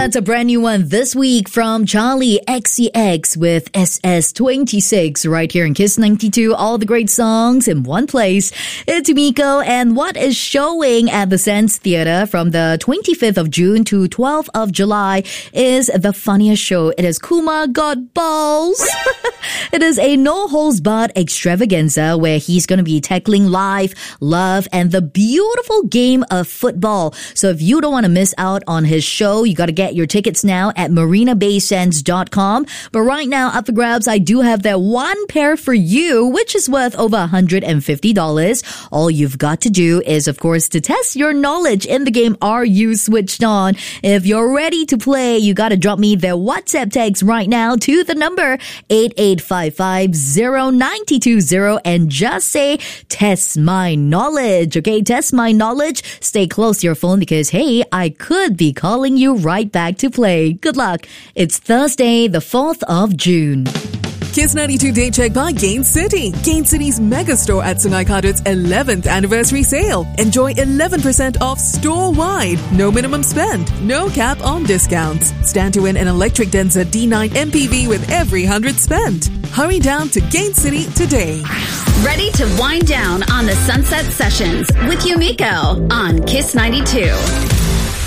that's a brand new one this week from Charlie XCX with SS26 right here in Kiss 92. All the great songs in one place. It's Miko, and what is showing at the Sands Theatre from the 25th of June to 12th of July is The Funniest Show. It is Kumar Got Balls. It is a no-holds-barred extravaganza where he's going to be tackling life, love, and the beautiful game of football. So if you don't want to miss out on his show, you got to get your tickets now at marinabaysands.com. But right now, up for grabs, I do have that one pair for you, which is worth over $150. All you've got to do is, of course, to test your knowledge in the game. Are you switched on? If you're ready to play, you got to drop me their WhatsApp text right now to the number 88550920 and just say, test my knowledge. Okay, test my knowledge. Stay close to your phone because, hey, I could be calling you right back to play. Good luck. It's Thursday, the 4th of June. Kiss 92 Day Check by Gain City. Gain City's mega store at Sungai Kadut's 11th anniversary sale. Enjoy 11% off store-wide. No minimum spend. No cap on discounts. Stand to win an electric Denza D9 MPV with every 100 spent. Hurry down to Gain City today. Ready to wind down on the Sunset Sessions with Yumiko on Kiss 92.